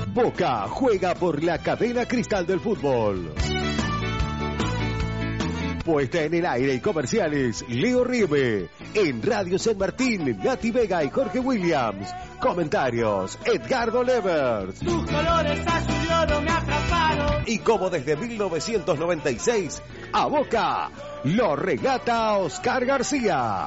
Boca juega por la cadena Cristal del Fútbol. Puesta en el aire y comerciales, Leo Ribe. En Radio San Martín, Nati Vega y Jorge Williams. Comentarios, Edgardo Levers. Tus colores azul y oro me atraparon. Y como desde 1996, a Boca lo regata Oscar García.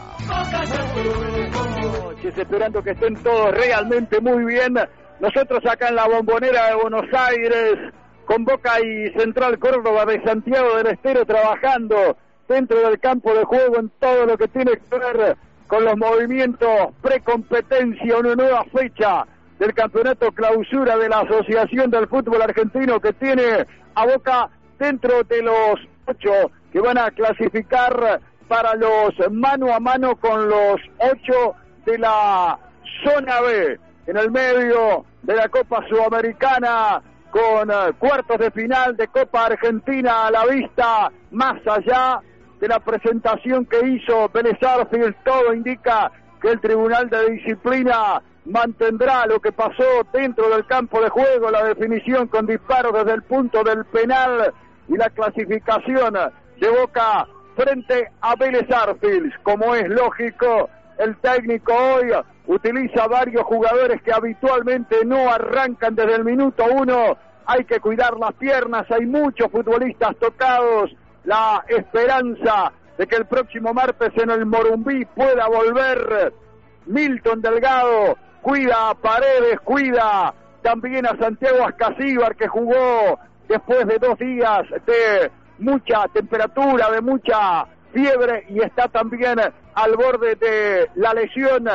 Noches, esperando que estén todos realmente muy bien. Nosotros acá en la Bombonera de Buenos Aires, con Boca y Central Córdoba de Santiago del Estero trabajando dentro del campo de juego en todo lo que tiene que ver con los movimientos precompetencia, una nueva fecha del campeonato clausura de la Asociación del Fútbol Argentino, que tiene a Boca dentro de los 8 que van a clasificar para los mano a mano con los 8 de la zona B, en el medio de la Copa Sudamericana, con cuartos de final de Copa Argentina a la vista, más allá de la presentación que hizo Vélez Sarsfield. Todo indica que el Tribunal de Disciplina mantendrá lo que pasó dentro del campo de juego, la definición con disparo desde el punto del penal y la clasificación de Boca frente a Vélez Sarsfield. Como es lógico, el técnico hoy utiliza varios jugadores que habitualmente no arrancan desde el minuto 1. Hay que cuidar las piernas, hay muchos futbolistas tocados. La esperanza de que el próximo martes en el Morumbí pueda volver Milton Delgado, cuida a Paredes, cuida también a Santiago Ascasíbar, que jugó después de 2 días de mucha temperatura, de mucha fiebre, y está también al borde de la lesión.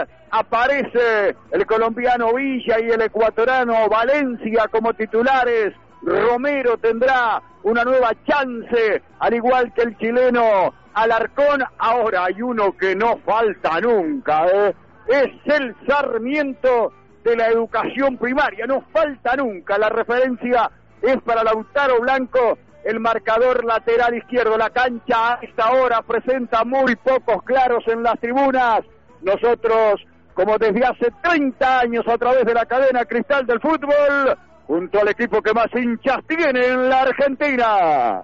Aparece el colombiano Villa y el ecuatoriano Valencia como titulares. Romero tendrá una nueva chance, al igual que el chileno Alarcón. Ahora hay uno que no falta nunca, es el Sarmiento de la educación primaria, no falta nunca. La referencia es para Lautaro Blanco, el marcador lateral izquierdo. La cancha a esta hora presenta muy pocos claros en las tribunas. Nosotros, como desde hace 30 años a través de la cadena Cristal del Fútbol, junto al equipo que más hinchas tiene en la Argentina.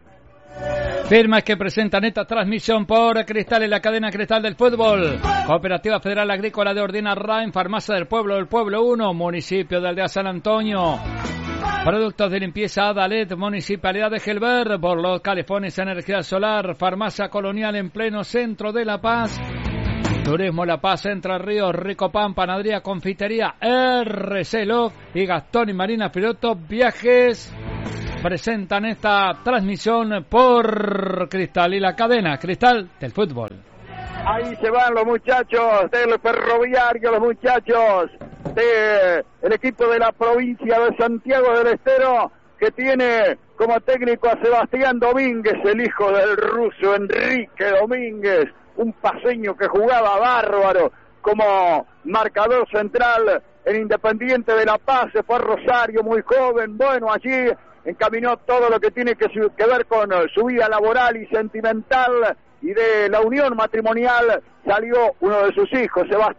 Firmas que presentan esta transmisión por Cristal en la cadena Cristal del Fútbol. Cooperativa Federal Agrícola de Ordina Rain, Farmacia del Pueblo 1, municipio de Aldea San Antonio. Productos de limpieza Adalet, Municipalidad de Gelber, por los calefones energía solar, Farmacia Colonial en pleno centro de La Paz. Turismo La Paz, Entre Ríos, Rico Pan, Panadería, Confitería, RC Log y Gastón y Marina Piloto Viajes presentan esta transmisión por Cristal y la cadena Cristal del Fútbol. Ahí se van los muchachos del Ferroviario, los muchachos del equipo de la provincia de Santiago del Estero, que tiene como técnico a Sebastián Domínguez, el hijo del ruso Enrique Domínguez, un paseño que jugaba bárbaro como marcador central en Independiente de La Paz. Se fue a Rosario muy joven, bueno, allí encaminó todo lo que tiene que ver con su vida laboral y sentimental, y de la unión matrimonial salió uno de sus hijos, Sebastián.